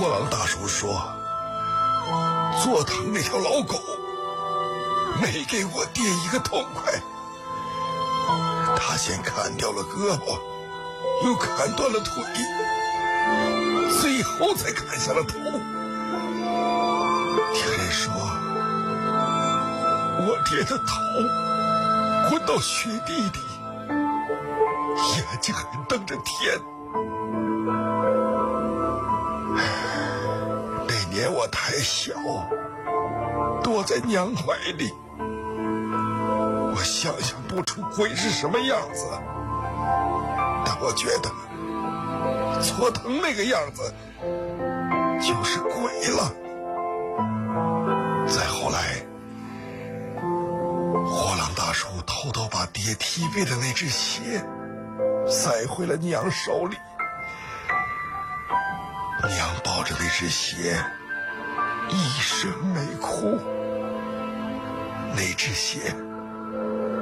货郎大叔说，佐藤那条老狗没给我爹一个痛快，他先砍掉了胳膊，又砍断了腿，最后才砍下了头。听人说，我爹的头滚到雪地里，眼睛还瞪着天。那年我太小，躲在娘怀里，我想象不出鬼是什么样子，但我觉得佐藤那个样子就是鬼了。再后来，货郎大叔偷偷把爹踢飞的那只鞋塞回了娘手里，娘抱着那只鞋一声没哭，那只鞋